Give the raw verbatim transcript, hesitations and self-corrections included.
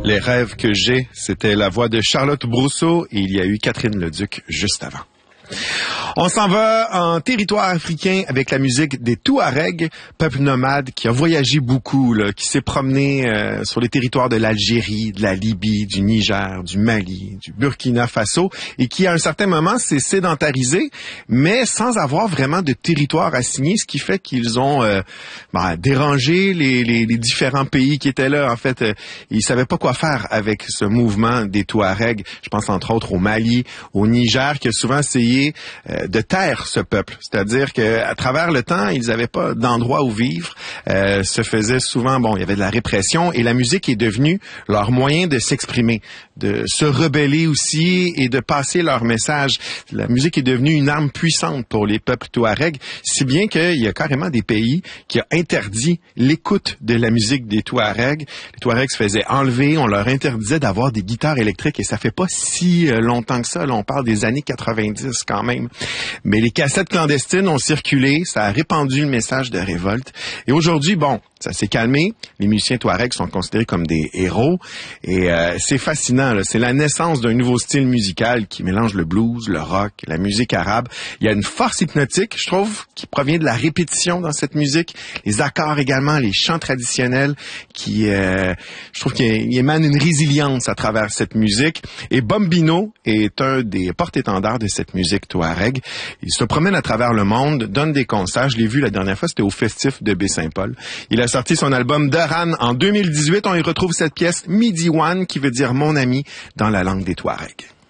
Les rêves que j'ai, c'était la voix de Charlotte Brousseau et il y a eu Catherine Leduc juste avant. On s'en va en territoire africain avec la musique des Touaregs, peuple nomade qui a voyagé beaucoup, là, qui s'est promené euh, sur les territoires de l'Algérie, de la Libye, du Niger, du Mali, du Burkina Faso et qui à un certain moment s'est sédentarisé, mais sans avoir vraiment de territoire assigné, ce qui fait qu'ils ont euh, bah, dérangé les, les, les différents pays qui étaient là. En fait, euh, ils savaient pas quoi faire avec ce mouvement des Touaregs. Je pense entre autres au Mali, au Niger, qui a souvent essayé euh, de taire ce peuple, c'est-à-dire que à travers le temps, ils n'avaient pas d'endroit où vivre, euh, se faisait souvent, bon, il y avait de la répression et la musique est devenue leur moyen de s'exprimer, de se rebeller aussi et de passer leur message. La musique est devenue une arme puissante pour les peuples touaregs, si bien qu'il y a carrément des pays qui ont interdit l'écoute de la musique des Touaregs. Les Touaregs se faisaient enlever, on leur interdisait d'avoir des guitares électriques et ça fait pas si longtemps que ça, là, on parle des années quatre-vingt-dix quand même. Mais les cassettes clandestines ont circulé, ça a répandu le message de révolte. Et aujourd'hui, bon, ça s'est calmé. Les musiciens touaregs sont considérés comme des héros. Et euh, c'est fascinant, là. C'est la naissance d'un nouveau style musical qui mélange le blues, le rock, la musique arabe. Il y a une force hypnotique, je trouve, qui provient de la répétition dans cette musique. Les accords également, les chants traditionnels qui, euh, je trouve qu'il émane une résilience à travers cette musique. Et Bombino est un des porte-étendards de cette musique touareg. Il se promène à travers le monde, donne des concerts. Je l'ai vu la dernière fois, c'était au Festif de Baie-Saint-Paul. Il a sorti son album Daran en deux mille dix-huit. On y retrouve cette pièce Midi One qui veut dire mon ami dans la langue des Touaregs.